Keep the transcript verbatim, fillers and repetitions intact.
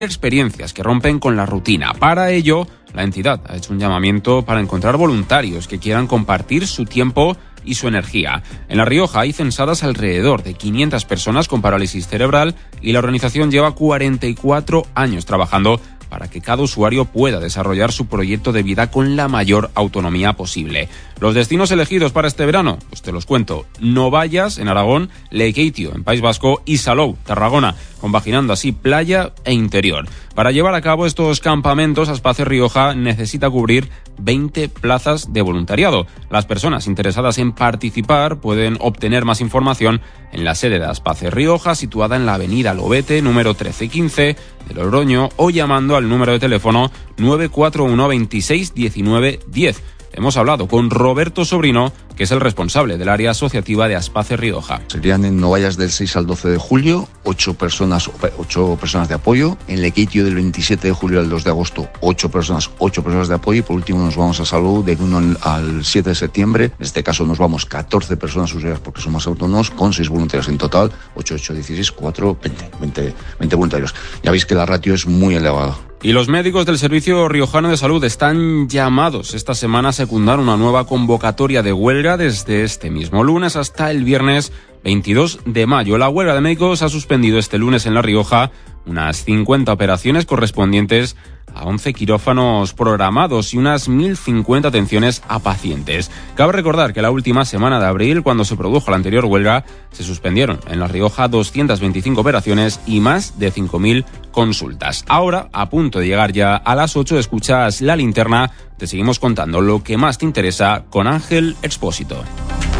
experiencias que rompen con la rutina. Para ello, la entidad ha hecho un llamamiento para encontrar voluntarios que quieran compartir su tiempo y su energía. En La Rioja hay censadas alrededor de quinientas personas con parálisis cerebral y la organización lleva cuarenta y cuatro años trabajando para que cada usuario pueda desarrollar su proyecto de vida con la mayor autonomía posible. Los destinos elegidos para este verano, pues te los cuento. Novayas, en Aragón, Lekeitio, en País Vasco, y Salou, Tarragona, compaginando así playa e interior. Para llevar a cabo estos campamentos, Aspace Rioja necesita cubrir veinte plazas de voluntariado. Las personas interesadas en participar pueden obtener más información en la sede de Aspace Rioja, situada en la avenida Lobete, número trece quince de Logroño, o llamando al número de teléfono nueve cuatro uno veintiséis diecinueve diez. Hemos hablado con Roberto Sobrino, que es el responsable del área asociativa de Aspace Rioja. Serían en Novayas del seis al doce de julio, ocho personas, ocho personas de apoyo. En Lekeitio del veintisiete de julio al dos de agosto, ocho personas, ocho personas de apoyo. Y por último nos vamos a Salou del uno al siete de septiembre. En este caso nos vamos catorce personas usuarias porque son más autónomos, con seis voluntarios en total, ocho, ocho, dieciséis, cuatro, veinte, veinte, veinte voluntarios. Ya veis que la ratio es muy elevada. Y los médicos del Servicio Riojano de Salud están llamados esta semana a secundar una nueva convocatoria de huelga desde este mismo lunes hasta el viernes veintidós de mayo. La huelga de médicos ha suspendido este lunes en La Rioja unas cincuenta operaciones correspondientes a once quirófanos programados y unas mil cincuenta atenciones a pacientes. Cabe recordar que la última semana de abril, cuando se produjo la anterior huelga, se suspendieron en La Rioja doscientas veinticinco operaciones y más de cinco mil consultas. Ahora, a punto de llegar ya a las ocho, escuchas La Linterna. Te seguimos contando lo que más te interesa con Ángel Expósito.